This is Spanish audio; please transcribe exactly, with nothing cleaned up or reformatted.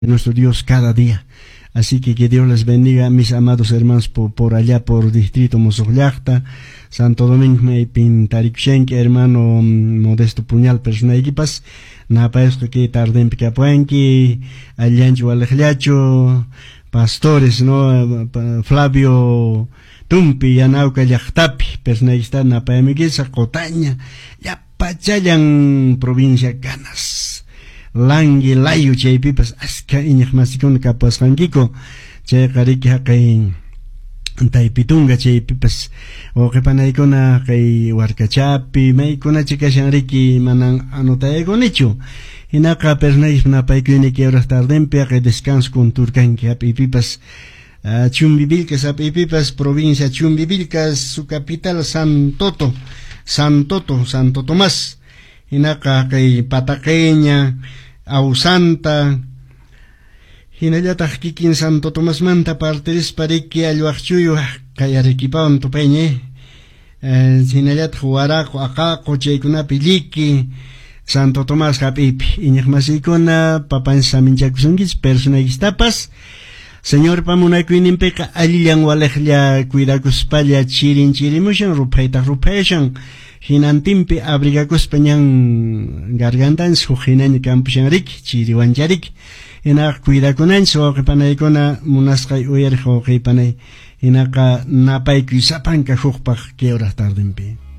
nuestro Dios cada día. Así que que Dios les bendiga, mis amados hermanos por, por allá, por distrito Mozoglachta, Santo Domingo, Meipin, Tarikchenque, hermano Modesto Puñal, persona equipas, napa esto que tarde en Picapuanqui, Allancho Alejlacho, pastores, no, Flavio Tumpi, Yanauca Yachtapi, persona está napa emiguisa, Cotaña, ya pachayan provincia Ganas. Langi layu chay pipas aska iñaq masikuna kapasqankiko chay qariki haqay taypitunga chay pipas oqipanaykuna kay warkachapi maykuna chikashanriki manan anotayakunichu hinaqa personayis napaykuyni horas tardempi kay descanso con turkanki hapi pipas uh, Chumbivilcas hapi pipas provincia Chumbivilcas su capital San Toto San Toto Santo Tomás hinaqa kay Pataqueña Ausanta hinallataq kikin Santo Tomás manta parteris pariki alluaqchuyu kay Arequipawan tupañe eh, hinallataq Huaraco Aqaqo chaykunapi Lliqui Santo Tomás hapipi iñaq masiykuna papan saminchakusunkichik personaykistapas señor pamunakuyninpiqa allillan walaqlla cuidakuspalla chirin chirimushan rupaytaq rupayashan hinantimpi abrigakuspañan gargantansi hukhinani kampushanriki chiriwancharik hinaqa cuidakunanchis wawqipanaykuna munasqay uyariq wawqiypanay hinaqa napaykuy sapanka hukpaq que horas tardempi.